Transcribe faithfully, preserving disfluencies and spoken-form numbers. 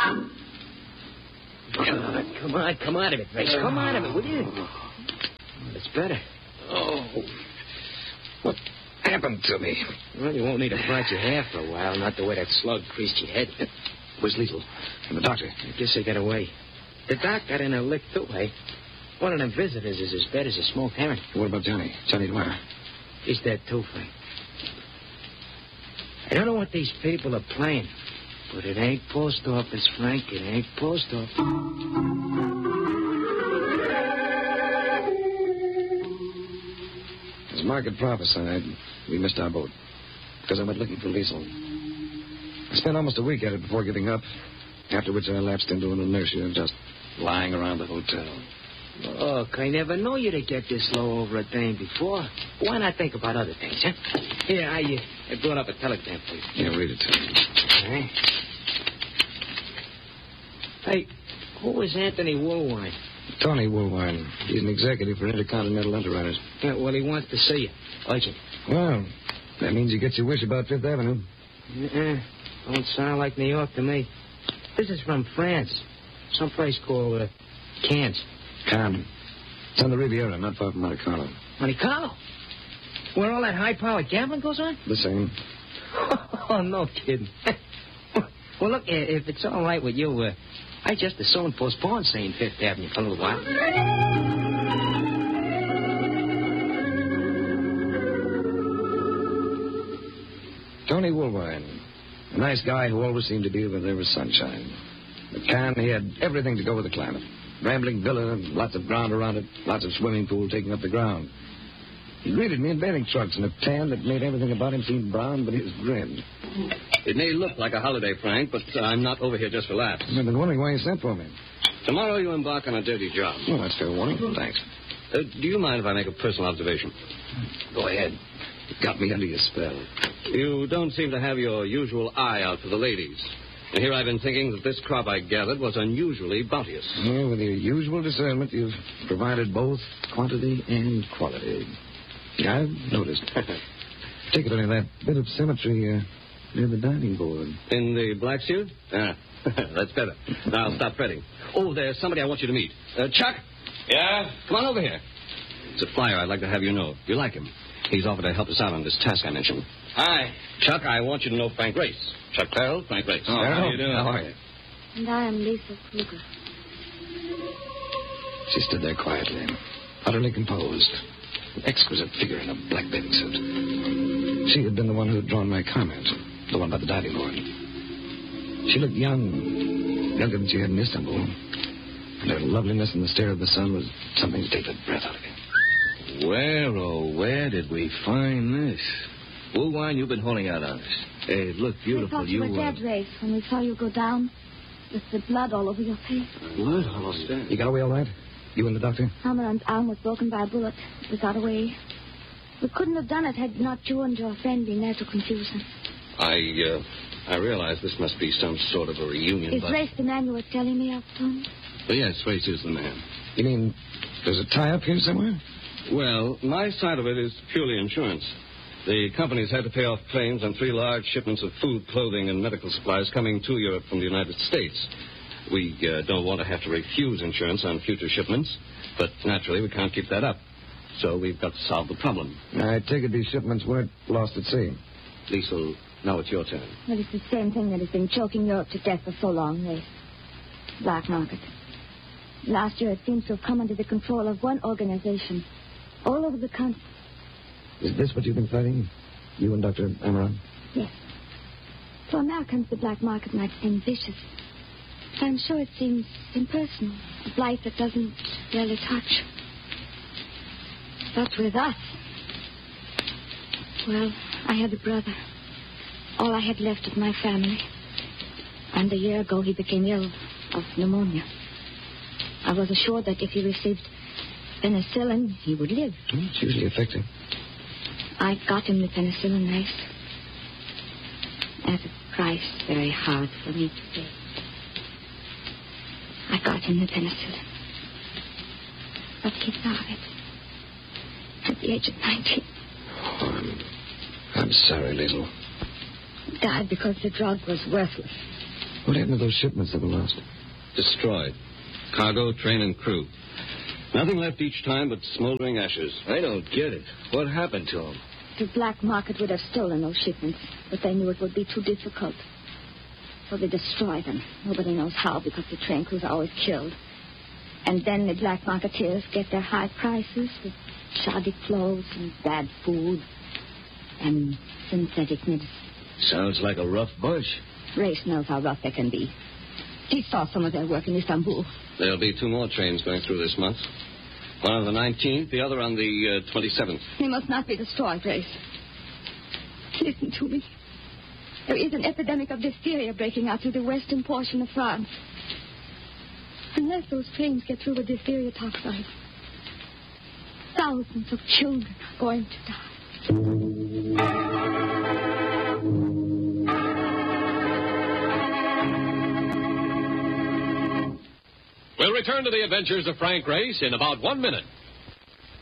Come on, come on, come out of it, Grace. Come out of it, will you? Oh, it's better. Oh. What happened to me? Well, you won't need to fright your hair for a while, not the way that slug creased your head. Where's Liesel? And the doctor? I guess they got away. The doc got in a lick, too, eh? One of them visitors is as bad as a smoked herring. What about Johnny? Johnny Dwyer? He's dead, too, Frank. I don't know what these people are playing, but it ain't post office, Frank. It ain't post office. As Mark had prophesied, we missed our boat because I went looking for Liesel. I spent almost a week at it before giving up, after which I lapsed into an inertia of just lying around the hotel. Look, I never knew you to get this low over a dame before. Why not think about other things, huh? Here, I, uh, I brought up a telegram for you. Yeah, read it to me. All right. Hey, who is Anthony Woolwine? Tony Woolwine. He's an executive for Intercontinental Underwriters. Yeah, well, he wants to see you. Urgent. Well, that means you get your wish about Fifth Avenue. Uh-uh. Don't sound like New York to me. This is from France. Some place called uh, Cannes. Cannes. It's on the Riviera, not far from Monte Carlo. Monte Carlo? Where all that high-powered gambling goes on? The same. Oh, no kidding. Well, look, if it's all right with you, uh, I just as soon postpone seeing Fifth Avenue for a little while. Tony Woolwine. A nice guy who always seemed to be where there was sunshine. At Cannes, he had everything to go with the climate. Rambling villa, lots of ground around it, lots of swimming pool taking up the ground. He greeted me in bathing trunks and a tan that made everything about him seem brown, but his grin. It may look like a holiday, Frank, but uh, I'm not over here just for laughs. I've been wondering why you sent for me. Tomorrow you embark on a dirty job. Well, that's fair warning. Thanks. Uh, do you mind if I make a personal observation? Go ahead. You got me under your spell. You don't seem to have your usual eye out for the ladies. And here I've been thinking that this crop I gathered was unusually bounteous. Well, with your usual discernment, you've provided both quantity and quality. Yeah, I've noticed. Particularly that bit of symmetry uh, near the dining board. In the black suit? Ah, that's better. Now, stop fretting. Oh, there's somebody I want you to meet. Uh, Chuck? Yeah? Come on over here. It's a flyer I'd like to have you know. You like him. He's offered to help us out on this task I mentioned. Hi. Chuck, I want you to know Frank Grace. Chuck Farrell, Frank Grace. Oh, how do you do? How are you? And I am Lisa Kruger. She stood there quietly, utterly composed. An exquisite figure in a black bathing suit. She had been the one who had drawn my comment, the one by the diving board. She looked young, younger than she had in Istanbul. And her loveliness in the stare of the sun was something to take the breath out of you. Where, oh, where did we find this? Woolwine, you've been holding out on us. Hey, it looked beautiful. We thought you were uh... dead, Rafe, when we saw you go down with the blood all over your face. What? I understand. You got away all right? You and the doctor? Hammerland's arm was broken by a bullet. We got away. We couldn't have done it had not you and your friend been there to confuse him. I, uh, I realize this must be some sort of a reunion, Is but... Rafe the man you were telling me of, Tony? Well, yes, Race is the man. You mean there's a tie-up here somewhere? Well, my side of it is purely insurance. The company's had to pay off claims on three large shipments of food, clothing, and medical supplies coming to Europe from the United States. We uh, don't want to have to refuse insurance on future shipments, but naturally we can't keep that up. So we've got to solve the problem. I take it these shipments weren't lost at sea. Liesel, now it's your turn. Well, it's the same thing that has been choking Europe to death for so long, Rafe. Black market. Last year it seems to have come under the control of one organization all over the country. Is this what you've been fighting? You and Doctor Amaran? Yes. To Americans, the black market might seem vicious. But I'm sure it seems impersonal. A blight that doesn't really touch. But with us... Well, I had a brother. All I had left of my family. And a year ago he became ill of pneumonia. I was assured that if he received penicillin, he would live. Mm, it's usually effective. I got him the penicillin, Rafe. At a price very hard for me to pay. I got him the penicillin. But he died at the age of nineteen. Oh, I'm, I'm sorry, Liesel. He died because the drug was worthless. What happened to those shipments that were lost? Destroyed. Cargo, train, and crew. Nothing left each time but smoldering ashes. I don't get it. What happened to them? The black market would have stolen those shipments, but they knew it would be too difficult. So they destroyed them. Nobody knows how, because the train crews are always killed. And then the black marketeers get their high prices with shoddy clothes and bad food and synthetic medicine. Sounds like a rough bunch. Race knows how rough they can be. He saw some of their work in Istanbul. There'll be two more trains going through this month. One on the nineteenth, the other on the uh, twenty-seventh. They must not be destroyed, Grace. Listen to me. There is an epidemic of diphtheria breaking out through the western portion of France. Unless those trains get through with diphtheria toxide, thousands of children are going to die. We'll return to the adventures of Frank Race in about one minute.